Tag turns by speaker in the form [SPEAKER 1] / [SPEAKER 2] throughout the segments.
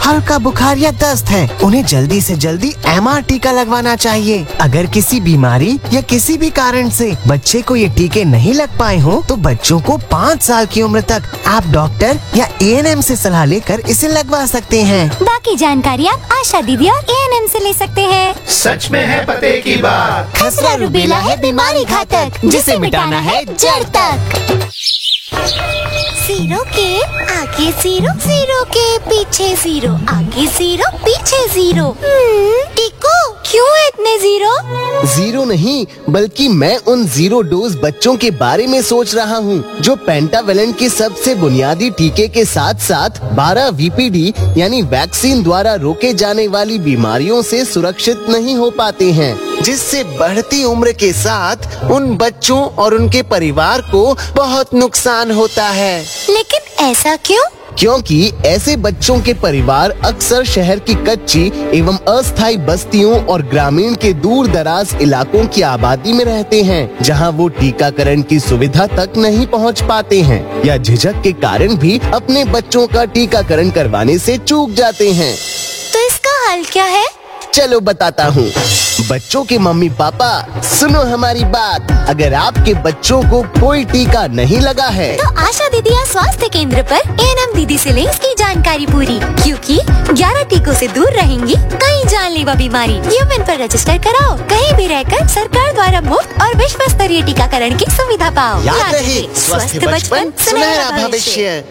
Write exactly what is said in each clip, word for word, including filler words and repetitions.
[SPEAKER 1] हल्का बुखार या दस्त है, उन्हें जल्दी से जल्दी एम आर टीका लगवाना चाहिए। अगर किसी बीमारी या किसी भी कारण से बच्चे को ये टीके नहीं लग पाए हो तो बच्चों को पाँच साल की उम्र तक आप डॉक्टर या ए एन एम से सलाह लेकर इसे लगवा सकते हैं।
[SPEAKER 2] बाकी जानकारी आप आशा दीदी और ए एन एम से ले सकते हैं।
[SPEAKER 3] सच में है पते की बात।
[SPEAKER 2] खसरा रूबेला है बीमारी घातक, जिसे मिटाना है जड़ तक। जीरो के आगे जीरो, जीरो के पीछे जीरो, आगे जीरो पीछे जीरो। टीको क्यों है इतने जीरो?
[SPEAKER 4] जीरो नहीं, बल्कि मैं उन जीरो डोज बच्चों के बारे में सोच रहा हूँ जो पेंटावेलेंट के सबसे बुनियादी टीके के साथ साथ बारह वी पी डी यानी वैक्सीन द्वारा रोके जाने वाली बीमारियों से सुरक्षित नहीं हो पाते हैं,
[SPEAKER 1] जिससे बढ़ती उम्र के साथ उन बच्चों और उनके परिवार को बहुत नुकसान होता है।
[SPEAKER 2] लेकिन ऐसा क्यों?
[SPEAKER 4] क्योंकि ऐसे बच्चों के परिवार अक्सर शहर की कच्ची एवं अस्थायी बस्तियों और ग्रामीण के दूर दराज इलाकों की आबादी में रहते हैं, जहां वो टीकाकरण की सुविधा तक नहीं पहुंच पाते हैं या झिझक के कारण भी अपने बच्चों का टीकाकरण करवाने से चूक जाते हैं।
[SPEAKER 2] तो इसका हल क्या है?
[SPEAKER 4] चलो बताता हूँ। बच्चों के मम्मी पापा सुनो हमारी बात, अगर आपके बच्चों को कोई टीका नहीं लगा है
[SPEAKER 2] तो आशा दीदी या स्वास्थ्य केंद्र पर ए एन एम दीदी से लें इसकी जानकारी पूरी, क्योंकि ग्यारह टीकों से दूर रहेंगी कई जानलेवा बीमारी। यूमेन पर रजिस्टर कराओ, कहीं भी रहकर सरकार द्वारा मुफ्त और विश्व स्तरीय टीकाकरण की सुविधा पाओ।
[SPEAKER 1] याद रहे, स्वस्थ बचपन सुनहरा भविष्य।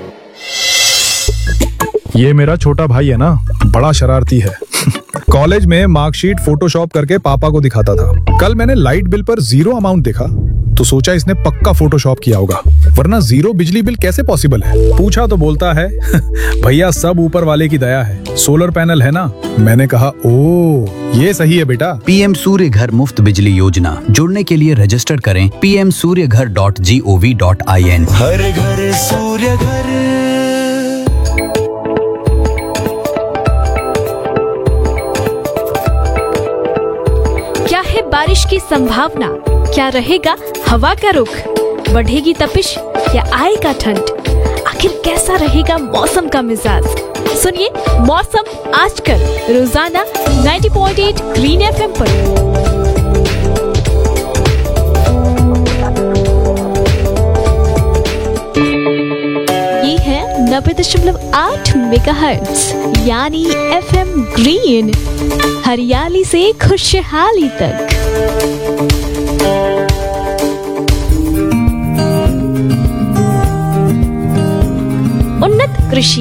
[SPEAKER 5] ये मेरा छोटा भाई है ना, बड़ा शरारती है। कॉलेज में मार्कशीट फोटोशॉप करके पापा को दिखाता था। कल मैंने लाइट बिल पर जीरो अमाउंट देखा तो सोचा इसने पक्का फोटोशॉप किया होगा, वरना जीरो बिजली बिल कैसे पॉसिबल है। पूछा तो बोलता है भैया सब ऊपर वाले की दया है, सोलर पैनल है ना। मैंने कहा ओ ये सही है बेटा।
[SPEAKER 6] पी एम सूर्य घर मुफ्त बिजली योजना, जुड़ने के लिए रजिस्टर करें पी एम सूर्य घर dot G O V dot I N.
[SPEAKER 3] हर घर सूर्य घर।
[SPEAKER 7] बारिश की संभावना, क्या रहेगा हवा का रुख, बढ़ेगी तपिश या आएगा ठंड, आखिर कैसा रहेगा मौसम का मिजाज। सुनिए मौसम आजकल रोजाना नब्बे पॉइंट आठ ग्रीन एफ एम पर। ये है नब्बे दशमलव आठ मेगाहर्ट्ज यानी एफ एम ग्रीन, हरियाली से खुशहाली तक। उन्नत कृषि।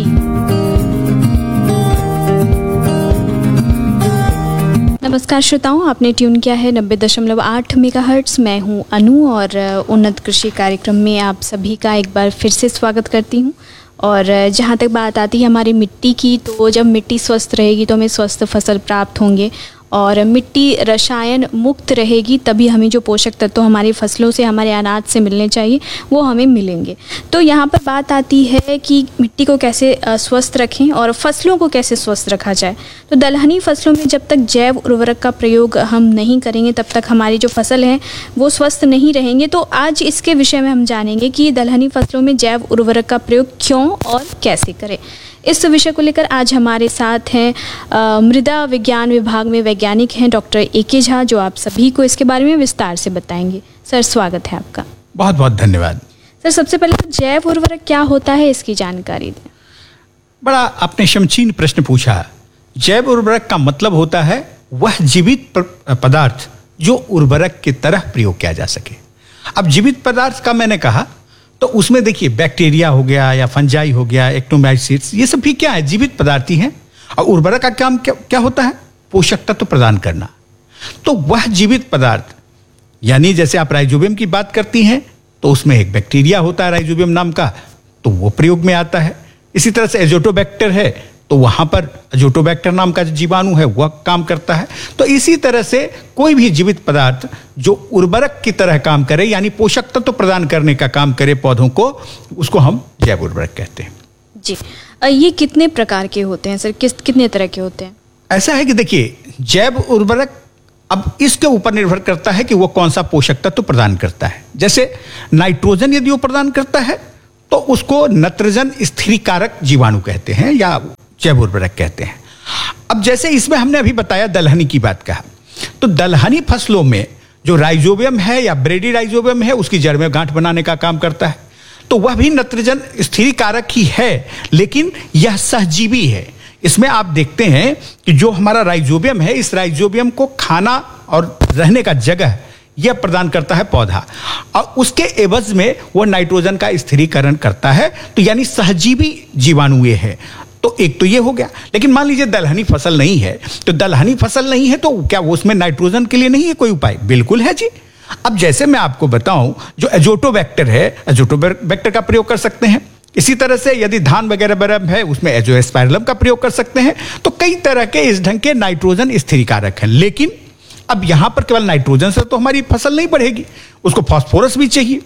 [SPEAKER 7] नमस्कार श्रोताओं, आपने ट्यून किया है नब्बे दशमलव आठ मेगाहर्ट्ज। मैं हूं अनु और उन्नत कृषि कार्यक्रम में आप सभी का एक बार फिर से स्वागत करती हूं। और जहाँ तक बात आती है हमारी मिट्टी की, तो जब मिट्टी स्वस्थ रहेगी तो हमें स्वस्थ फसल प्राप्त होंगे, और मिट्टी रसायन मुक्त रहेगी तभी हमें जो पोषक तत्व हमारी फसलों से, हमारे अनाज से मिलने चाहिए वो हमें मिलेंगे। तो यहाँ पर बात आती है कि मिट्टी को कैसे स्वस्थ रखें और फसलों को कैसे स्वस्थ रखा जाए। तो दलहनी फसलों में जब तक जैव उर्वरक का प्रयोग हम नहीं करेंगे तब तक हमारी जो फसल है वो स्वस्थ नहीं रहेंगे। तो आज इसके विषय में हम जानेंगे कि दलहनी फसलों में जैव उर्वरक का प्रयोग क्यों और कैसे करें। इस विषय को लेकर आज हमारे साथ हैं मृदा विज्ञान विभाग में वैज्ञानिक हैं डॉक्टर ए के झा, जो आप सभी को इसके बारे में विस्तार से बताएंगे। सर स्वागत है आपका।
[SPEAKER 8] बहुत बहुत धन्यवाद।
[SPEAKER 7] सर सबसे पहले तो जैव उर्वरक क्या होता है, इसकी जानकारी दें।
[SPEAKER 8] बड़ा आपने शमचीन प्रश्न पूछा। जैव उर्वरक का मतलब होता है वह जीवित पदार्थ जो उर्वरक की तरह प्रयोग किया जा सके। अब जीवित पदार्थ का मैंने कहा तो उसमें देखिए बैक्टीरिया हो गया या फंजाई हो गया, एक्टोमाइसिट्स, ये सब भी क्या है, जीवित पदार्थ ही हैं। और उर्वरक का काम क्या, क्या होता है, पोषक तत्व तो प्रदान करना। तो वह जीवित पदार्थ यानी जैसे आप राइजोबियम की बात करती हैं तो उसमें एक बैक्टीरिया होता है राइजोबियम नाम का, तो वो प्रयोग में आता है। इसी तरह से एजोटोबैक्टर है तो वहां पर एजोटोबैक्टर नाम का जो जीवाणु है वह काम करता है। तो इसी तरह से कोई भी जीवित पदार्थ जो उर्वरक की तरह काम करे यानी पोषक तत्व तो प्रदान करने का काम करे पौधों को, उसको हम जैव उर्वरक कहते हैं। जी,
[SPEAKER 7] ये कितने प्रकार के होते हैं सर, किस कितने तरह के होते हैं?
[SPEAKER 8] ऐसा है कि देखिए जैव उर्वरक अब इसके ऊपर निर्भर करता है कि वो कौन सा पोषक तत्व तो प्रदान करता है। जैसे नाइट्रोजन यदि वो प्रदान करता है तो उसको नत्रजन स्थिरीकारक जीवाणु कहते हैं या जैव उर्वरक कहते हैं। अब जैसे इसमें हमने अभी बताया दलहनी की बात कहा, तो दलहनी फसलों में जो राइजोबियम है या ब्रेडी राइजोबियम है उसकी जड़ में गांठ बनाने का काम करता है, तो वह भी नत्रजन स्थिरीकारक ही है, लेकिन यह सहजीवी है। इसमें आप देखते हैं कि जो हमारा राइजोबियम है, इस राइजोबियम को खाना और रहने का जगह यह प्रदान करता है पौधा, और उसके एवज में वह नाइट्रोजन का स्थिरीकरण करता है। तो यानी सहजीवी जीवाणु ये है। तो एक तो ये हो गया। लेकिन मान लीजिए दलहनी फसल नहीं है, तो दलहनी फसल नहीं है तो क्या वो उसमें नाइट्रोजन के लिए नहीं है कोई उपाय? बिल्कुल है जी। अब जैसे मैं आपको बताऊं, जो एजोटोबैक्टर है, एजोटोबैक्टर का प्रयोग कर सकते हैं। इसी तरह से यदि धान वगैरह वगैरह है उसमें एजोस्पाइरलम का प्रयोग कर सकते हैं। तो कई तरह के इस ढंग के नाइट्रोजन स्थिरीकारक हैं। लेकिन अब यहां पर केवल नाइट्रोजन से तो हमारी फसल नहीं बढ़ेगी, उसको फास्फोरस भी चाहिए।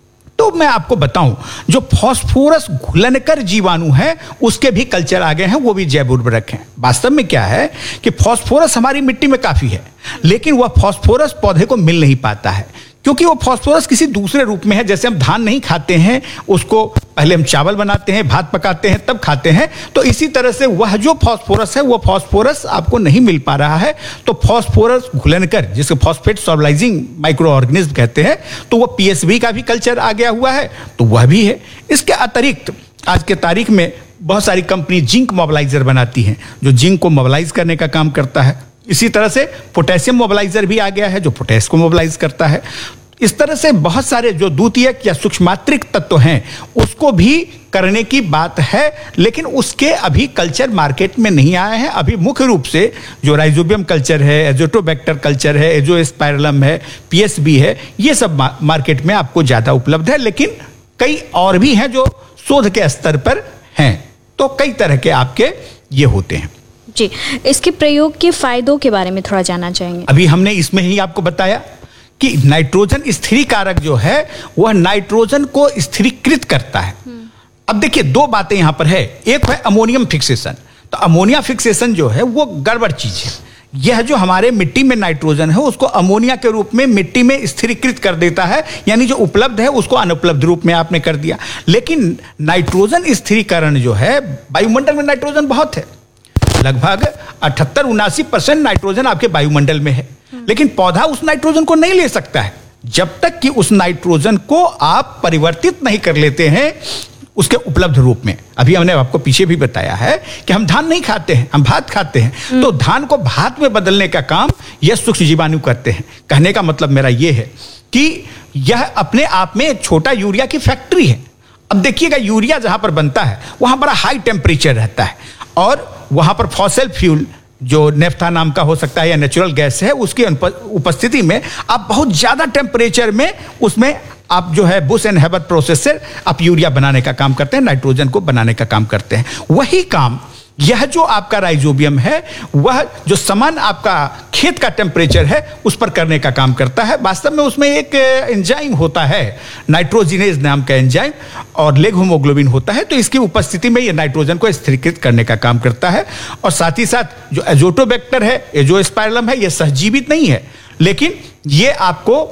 [SPEAKER 8] तो मैं आपको बताऊं, जो फास्फोरस घुलनकर जीवाणु है उसके भी कल्चर आ गए हैं, वो भी जैव उर्वरक हैं। वास्तव में क्या है कि फास्फोरस हमारी मिट्टी में काफी है, लेकिन वह फास्फोरस पौधे को मिल नहीं पाता है, क्योंकि वो फास्फोरस किसी दूसरे रूप में है। जैसे हम धान नहीं खाते हैं, उसको पहले हम चावल बनाते हैं, भात पकाते हैं, तब खाते हैं। तो इसी तरह से वह जो फास्फोरस है, वो फास्फोरस आपको नहीं मिल पा रहा है। तो फास्फोरस घुलनकर, जिसको फॉस्फेट सॉल्युलाइजिंग माइक्रो ऑर्गेनिज्म कहते हैं, तो वह पीएसबी का भी कल्चर आ गया हुआ है, तो वह भी है। इसके अतिरिक्त आज के तारीख में बहुत सारी कंपनी जिंक मोबिलाइजर बनाती हैं, जो जिंक को मोबिलाइज करने का काम करता है। इसी तरह से पोटेशियम मोबिलाइजर भी आ गया है, जो पोटेश को मोबिलाइज करता है। इस तरह से बहुत सारे जो द्वितीयक या सूक्ष्मात्रिक तत्व हैं उसको भी करने की बात है, लेकिन उसके अभी कल्चर मार्केट में नहीं आए हैं। अभी मुख्य रूप से जो राइजोबियम कल्चर है, एजोटोबैक्टर कल्चर है, एजोस्पाइरलम है, पीएसबी है, ये सब मार्केट में आपको ज्यादा उपलब्ध है। लेकिन कई और भी हैं जो शोध के स्तर पर हैं। तो कई तरह के आपके ये होते हैं
[SPEAKER 7] जी। इसके प्रयोग के फायदों के बारे में थोड़ा जानना चाहेंगे।
[SPEAKER 8] अभी हमने इसमें ही आपको बताया कि नाइट्रोजन स्थिरीकारक जो है वह नाइट्रोजन को स्थिरीकृत करता है। अब देखिए दो बातें यहां पर है। एक है अमोनियम फिक्सेशन। तो अमोनिया फिक्सेशन जो है वो गड़बड़ चीज है। यह जो हमारे मिट्टी में नाइट्रोजन है उसको अमोनिया के रूप में मिट्टी में स्थिरीकृत कर देता है, यानी जो उपलब्ध है उसको अनुपलब्ध रूप में आपने कर दिया। लेकिन नाइट्रोजन स्थिरीकरण जो है, वायुमंडल में नाइट्रोजन बहुत है, लगभग अठहत्तर उनासी परसेंट नाइट्रोजन आपके वायुमंडल में है, लेकिन पौधा उस नाइट्रोजन को नहीं ले सकता है जब तक कि उस नाइट्रोजन को आप परिवर्तित नहीं कर लेते हैं उसके उपलब्ध रूप में। अभी हमने आपको पीछे भी बताया है कि हम धान नहीं खाते हैं, हम भात खाते हैं। तो धान को भात में बदलने का काम यह सूक्ष्म जीवाणु करते हैं। कहने का मतलब मेरा यह है कि यह अपने आप में एक छोटा यूरिया की फैक्ट्री है। अब देखिएगा, यूरिया जहां पर बनता है वहां बड़ा हाई टेम्परेचर रहता है, और वहां पर फॉसिल फ्यूल जो नेफ्था नाम का हो सकता है या नेचुरल गैस है, उसकी उपस्थिति में आप बहुत ज्यादा टेम्परेचर में उसमें आप जो है बुश एंड हेबर प्रोसेस से आप यूरिया बनाने का काम करते हैं, नाइट्रोजन को बनाने का काम करते हैं। वही काम यह जो आपका राइजोबियम है, वह जो समान आपका खेत का टेम्परेचर है उस पर करने का काम करता है। वास्तव में उसमें एक एंजाइम होता है, नाइट्रोजिनेज नाम का एंजाइम, और लेग होमोग्लोबिन होता है। तो इसकी उपस्थिति में यह नाइट्रोजन को स्थिरीकृत करने का काम करता है। और साथ ही साथ जो एजोटोबैक्टर है, एजोस्पाइरलम है, यह सहजीवित नहीं है, लेकिन ये आपको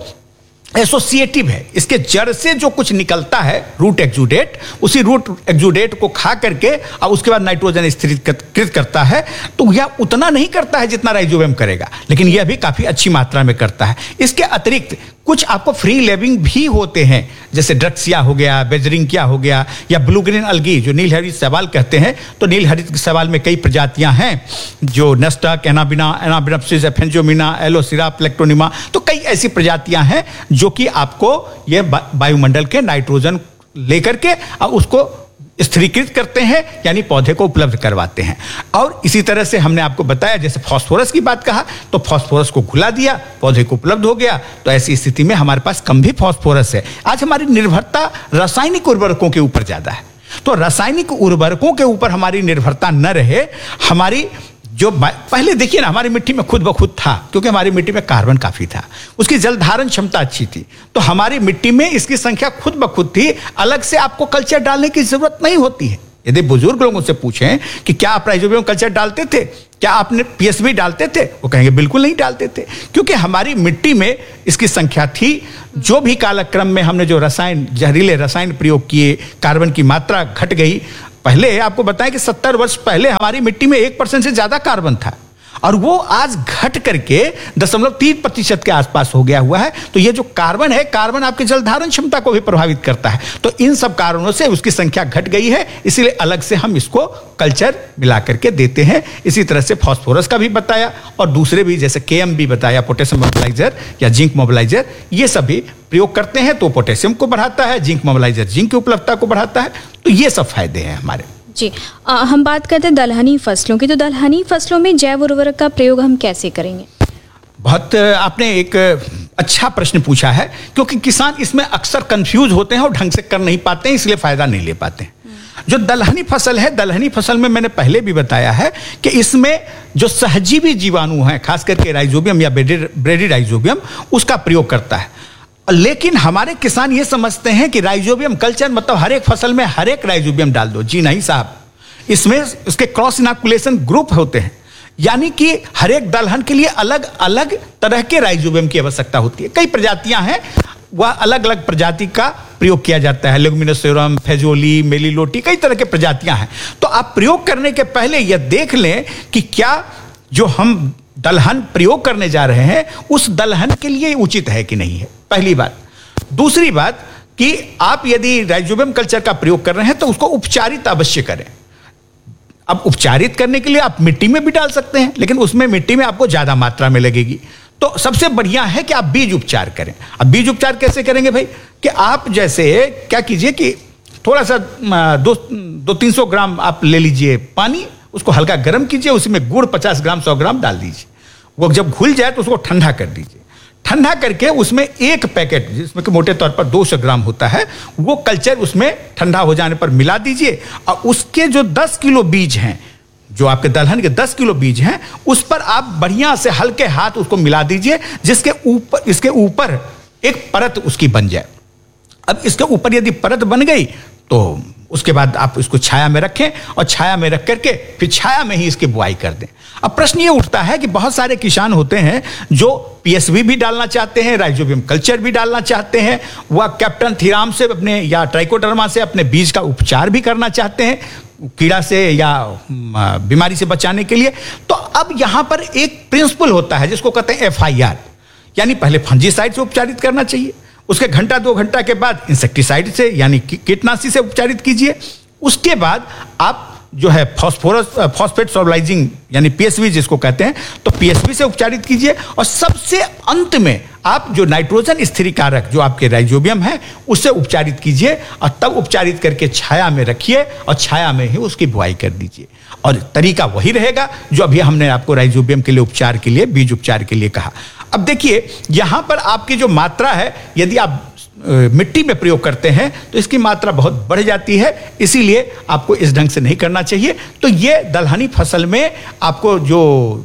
[SPEAKER 8] एसोसिएटिव है। इसके जड़ से जो कुछ निकलता है, रूट एक्सुडेट, उसी रूट एक्सुडेट को खा करके और उसके बाद नाइट्रोजन स्थिरीकृत करता है। तो यह उतना नहीं करता है जितना राइजोबियम करेगा, लेकिन यह भी काफी अच्छी मात्रा में करता है। इसके अतिरिक्त कुछ आपको फ्री लेविंग भी होते हैं, जैसे ड्रक्सिया हो गया, बेजरिंकिया हो गया, या ब्लू ग्रीन अलगी जो नील हरित शैवाल कहते हैं। तो नील हरित शैवाल में कई प्रजातियां हैं, जो नस्टक, एनाबिना, एनाबिनप्सिस, एफेंजोमिना, एलोसिरा, प्लेक्टोनिमा, तो कई ऐसी प्रजातियां हैं जो कि आपको ये वायुमंडल के नाइट्रोजन लेकर के और उसको स्थिरीकृत करते हैं, यानी पौधे को उपलब्ध करवाते हैं। और इसी तरह से हमने आपको बताया, जैसे फास्फोरस की बात कहा, तो फास्फोरस को घुला दिया, पौधे को उपलब्ध हो गया। तो ऐसी स्थिति में हमारे पास कम भी फास्फोरस है। आज हमारी निर्भरता रासायनिक उर्वरकों के ऊपर ज्यादा है, तो रासायनिक उर्वरकों के ऊपर हमारी निर्भरता न रहे। हमारी जो पहले देखिए ना, हमारी मिट्टी में खुद ब खुद था, क्योंकि हमारी मिट्टी में कार्बन काफी था, उसकी जल धारण क्षमता अच्छी थी, तो हमारी मिट्टी में इसकी संख्या खुद ब खुद थी। अलग से आपको कल्चर डालने की जरूरत नहीं होती है। यदि बुजुर्ग लोगों से पूछें कि क्या आप राइजोबियम कल्चर डालते थे, क्या आपने पीएसबी डालते थे, वो कहेंगे बिल्कुल नहीं डालते थे, क्योंकि हमारी मिट्टी में इसकी संख्या थी। जो भी कालक्रम में हमने जो रसायन, जहरीले रसायन प्रयोग किए, कार्बन की मात्रा घट गई, पहले आपको बताएं कि सत्तर वर्ष पहले हमारी मिट्टी में एक परसेंट से ज्यादा कार्बन था और वो आज घट करके दशमलव तीन प्रतिशत के आसपास हो गया हुआ है। तो ये जो कार्बन है, कार्बन आपके जल धारण क्षमता को भी प्रभावित करता है। तो इन सब कारणों से उसकी संख्या घट गई है, इसीलिए अलग से हम इसको कल्चर मिला करके देते हैं। इसी तरह से फास्फोरस का भी बताया और दूसरे भी जैसे के एम भी बताया, पोटेशियम मोबिलाइजर या जिंक मोबिलाइजर, ये सभी प्रयोग करते हैं तो पोटेशियम को बढ़ाता है, जिंक मोबिलाइजर जिंक की उपलब्धता को बढ़ाता है। तो ये सब फायदे हैं हमारे।
[SPEAKER 7] जी आ, हम बात करते हैं दलहनी फसलों की, तो दलहनी फसलों में जैव उर्वरक का प्रयोग हम कैसे करेंगे?
[SPEAKER 8] बहुत आपने एक अच्छा प्रश्न पूछा है, क्योंकि किसान इसमें अक्सर कंफ्यूज होते हैं और ढंग से कर नहीं पाते हैं, इसलिए फायदा नहीं ले पाते हैं। जो दलहनी फसल है, दलहनी फसल में मैंने पहले भी बताया है कि इसमें जो सहजीवी जीवाणु हैं, खास करके राइजोबियम या ब्रेडी राइजोबियम, उसका प्रयोग करता है। लेकिन हमारे किसान ये समझते हैं कि राइजोबियम कल्चर मतलब हर एक फसल में हर एक राइजोबियम डाल दो। जी नहीं साहब, इसमें उसके क्रॉस इनोकुलेशन ग्रुप होते हैं, यानी कि हर एक दलहन के लिए अलग अलग तरह के राइजोबियम की आवश्यकता होती है। कई प्रजातियां हैं, वह अलग अलग प्रजाति का प्रयोग किया जाता है। लेगुमिनोसेरम, फेजोली, मेलिलोटी, कई तरह के प्रजातियां हैं। तो आप प्रयोग करने के पहले यह देख लें कि क्या जो हम दलहन प्रयोग करने जा रहे हैं उस दलहन के लिए उचित है कि नहीं है, पहली बात। दूसरी बात कि आप यदि राइजोबियम कल्चर का प्रयोग कर रहे हैं तो उसको उपचारित अवश्य करें। अब उपचारित करने के लिए आप मिट्टी में भी डाल सकते हैं, लेकिन उसमें मिट्टी में आपको ज्यादा मात्रा में लगेगी। तो सबसे बढ़िया है कि आप बीज उपचार करें। अब बीज उपचार कैसे करेंगे भाई? कि आप जैसे क्या कीजिए कि थोड़ा सा दो दो तीन सौ ग्राम आप ले लीजिए पानी, उसको हल्का गर्म कीजिए, उसमें गुड़ पचास ग्राम सौ ग्राम डाल दीजिए। वो जब घुल जाए तो उसको ठंडा कर दीजिए। ठंडा करके उसमें एक पैकेट, जिसमें कि मोटे तौर पर दो सौ ग्राम होता है, वो कल्चर उसमें ठंडा हो जाने पर मिला दीजिए। और उसके जो दस किलो बीज हैं, जो आपके दलहन के दस किलो बीज हैं, उस पर आप बढ़िया से हल्के हाथ उसको मिला दीजिए, जिसके ऊपर इसके ऊपर एक परत उसकी बन जाए। अब इसके ऊपर यदि परत बन गई तो उसके बाद आप इसको छाया में रखें और छाया में रख करके फिर छाया में ही इसकी बुआई कर दें। अब प्रश्न ये उठता है कि बहुत सारे किसान होते हैं जो पीएसवी भी डालना चाहते हैं, राइजोबियम कल्चर भी डालना चाहते हैं, वह कैप्टन थीराम से अपने या ट्राइकोडर्मा से अपने बीज का उपचार भी करना चाहते हैं कीड़ा से या बीमारी से बचाने के लिए। तो अब यहां पर एक प्रिंसिपल होता है जिसको कहते हैं एफ आई आर, यानी पहले फंजीसाइड से उपचारित करना चाहिए, उसके घंटा दो घंटा के बाद इंसेक्टिसाइड से यानी कीटनाशी से उपचारित कीजिए। उसके बाद आप जो है फॉस्फोरस फॉस्फेट सोल्युलाइजिंग यानी पीएसवी जिसको कहते हैं, तो पीएसवी से उपचारित कीजिए। और सबसे अंत में आप जो नाइट्रोजन स्थिरीकारक जो आपके राइजोबियम है उससे उपचारित कीजिए और तब उपचारित करके छाया में रखिए और छाया में ही उसकी बुआई कर दीजिए। और तरीका वही रहेगा जो अभी हमने आपको राइजोबियम के लिए उपचार के लिए, बीज उपचार के लिए कहा। अब देखिए यहां पर आपकी जो मात्रा है, यदि आप मिट्टी में प्रयोग करते हैं तो इसकी मात्रा बहुत बढ़ जाती है, इसीलिए आपको इस ढंग से नहीं करना चाहिए। तो ये दलहनी फसल में आपको जो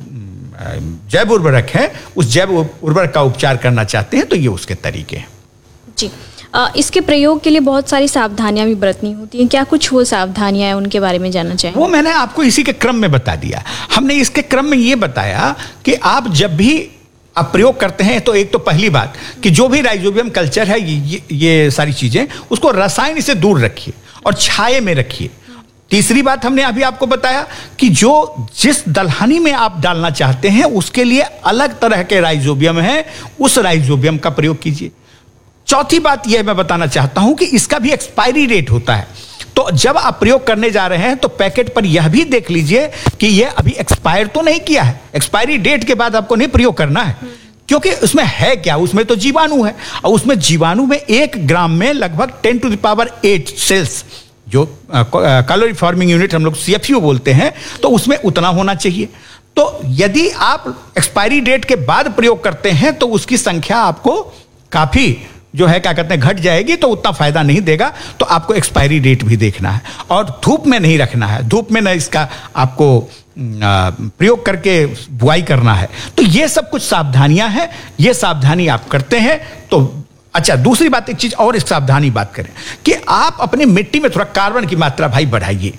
[SPEAKER 8] जैव उर्वरक है, उस जैव उर्वरक का उपचार करना चाहते हैं तो ये उसके तरीके हैं।
[SPEAKER 7] जी, आ, इसके प्रयोग के लिए बहुत सारी सावधानियां भी बरतनी होती हैं, क्या कुछ वो सावधानियां हैं उनके बारे में जानना चाहेंगे?
[SPEAKER 8] वो मैंने आपको इसी के क्रम में बता दिया। हमने इसके क्रम में ये बताया कि आप जब भी आप प्रयोग करते हैं तो एक तो पहली बात कि जो भी राइजोबियम कल्चर है, ये, ये सारी चीजें उसको रसायन से दूर रखिए और छाये में रखिए। तीसरी बात हमने अभी आपको बताया कि जो जिस दलहनी में आप डालना चाहते हैं उसके लिए अलग तरह के राइजोबियम है, उस राइजोबियम का प्रयोग कीजिए। चौथी बात यह मैं बताना चाहता हूं कि इसका भी एक्सपायरी डेट होता है, तो जब आप प्रयोग करने जा रहे हैं तो पैकेट पर यह भी देख लीजिए कि यह अभी एक्सपायर तो नहीं किया है। एक्सपायरी डेट के बाद आपको नहीं प्रयोग करना है, क्योंकि उसमें है क्या, उसमें तो जीवाणु है और उसमें जीवाणु में एक ग्राम में लगभग ten to the power eight sales, जो कैलोरी फॉर्मिंग यूनिट हम लोग सी एफ यू बोलते हैं, तो उसमें उतना होना चाहिए। तो यदि आप एक्सपायरी डेट के बाद प्रयोग करते हैं तो उसकी संख्या आपको काफी जो है क्या कहते हैं घट जाएगी, तो उतना फायदा नहीं देगा। तो आपको एक्सपायरी डेट भी देखना है और धूप में नहीं रखना है, धूप में न इसका आपको प्रयोग करके बुआई करना है। तो ये सब कुछ सावधानियां हैं, ये सावधानी आप करते हैं तो अच्छा। दूसरी बात, एक चीज और इस सावधानी बात करें कि आप अपनी मिट्टी में थोड़ा कार्बन की मात्रा भाई बढ़ाइए।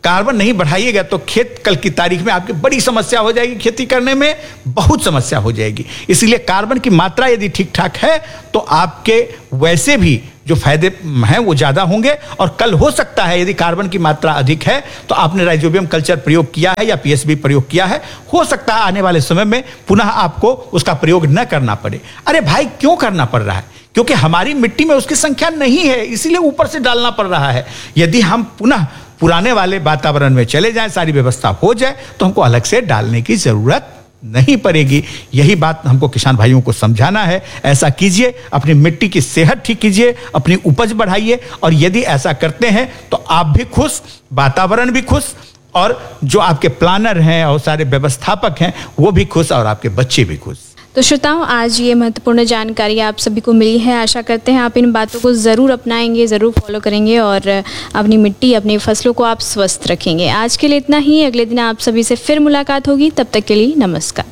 [SPEAKER 8] कार्बन नहीं बढ़ाइएगा तो खेत कल की तारीख में आपकी बड़ी समस्या हो जाएगी, खेती करने में बहुत समस्या हो जाएगी। इसलिए कार्बन की मात्रा यदि ठीक ठाक है तो आपके वैसे भी जो फायदे हैं वो ज़्यादा होंगे। और कल हो सकता है यदि कार्बन की मात्रा अधिक है तो आपने राइजोबियम कल्चर प्रयोग किया है या पीएसबी प्रयोग किया है, हो सकता है आने वाले समय में पुनः आपको उसका प्रयोग न करना पड़े। अरे भाई क्यों करना पड़ रहा है? क्योंकि हमारी मिट्टी में उसकी संख्या नहीं है, इसीलिए ऊपर से डालना पड़ रहा है। यदि हम पुनः पुराने वाले वातावरण में चले जाएं, सारी व्यवस्था हो जाए तो हमको अलग से डालने की जरूरत नहीं पड़ेगी। यही बात हमको किसान भाइयों को समझाना है। ऐसा कीजिए, अपनी मिट्टी की सेहत ठीक कीजिए, अपनी उपज बढ़ाइए, और यदि ऐसा करते हैं तो आप भी खुश, वातावरण भी खुश, और जो आपके प्लानर हैं और सारे व्यवस्थापक हैं वो भी खुश, और आपके बच्चे भी खुश।
[SPEAKER 7] तो श्रोताओं, आज ये महत्वपूर्ण जानकारी आप सभी को मिली है। आशा करते हैं आप इन बातों को ज़रूर अपनाएंगे, ज़रूर फॉलो करेंगे और अपनी मिट्टी, अपनी फसलों को आप स्वस्थ रखेंगे। आज के लिए इतना ही। अगले दिन आप सभी से फिर मुलाकात होगी। तब तक के लिए नमस्कार।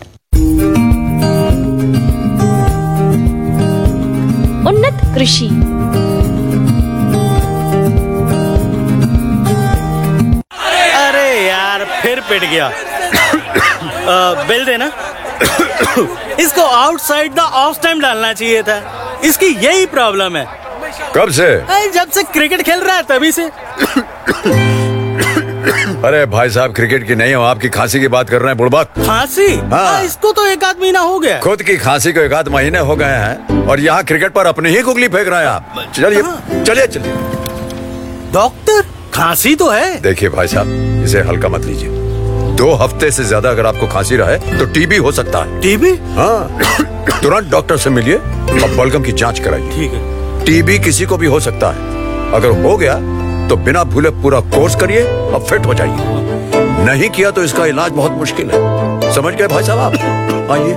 [SPEAKER 2] उन्नत कृषि।
[SPEAKER 9] अरे यार फिर पिट गया। आ, बिल देना। इसको आउटसाइड द ऑफ टाइम डालना चाहिए था। इसकी यही प्रॉब्लम है।
[SPEAKER 10] कब से?
[SPEAKER 9] जब से क्रिकेट खेल रहा है तभी से।
[SPEAKER 10] अरे भाई साहब, क्रिकेट की नहीं हो, आपकी खांसी की बात कर रहे हैं बुड़बक।
[SPEAKER 9] खांसी? हाँ। इसको तो एक आध महीना हो गया।
[SPEAKER 10] खुद की खांसी को एक आध महीने हो गए हैं और यहाँ क्रिकेट पर अपने ही गुगली फेंक रहे हैं आप। चलिए चलिए चलिए।
[SPEAKER 9] डॉक्टर, खांसी तो है।
[SPEAKER 10] देखिए भाई साहब, इसे हल्का मत लीजिए। दो हफ्ते से ज्यादा अगर आपको खांसी रहे तो टीबी हो सकता है।
[SPEAKER 9] टीबी?
[SPEAKER 10] हाँ, तुरंत डॉक्टर से मिलिए और बलगम की जांच कराइए।
[SPEAKER 9] ठीक है।
[SPEAKER 10] टीबी किसी को भी हो सकता है। अगर हो गया तो बिना भूले पूरा कोर्स करिए और फिट हो जाइए। नहीं किया तो इसका इलाज बहुत मुश्किल है। समझ गए भाई साहब आप? आइए।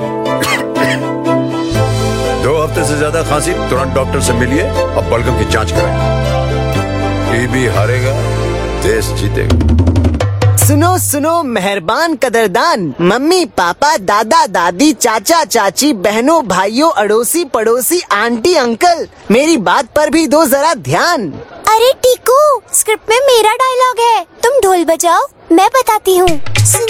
[SPEAKER 10] दो हफ्ते से ज्यादा खांसी, तुरंत डॉक्टर से मिलिए और बलगम की जांच कराइए। टीबी हारेगा, देश जीतेगा।
[SPEAKER 1] सुनो सुनो मेहरबान कदरदान, मम्मी पापा दादा दादी चाचा चाची बहनों भाइयों अड़ोसी पड़ोसी आंटी अंकल, मेरी बात पर भी दो जरा ध्यान।
[SPEAKER 2] अरे टीकू, स्क्रिप्ट में मेरा डायलॉग है, तुम ढोल बजाओ, मैं बताती हूँ।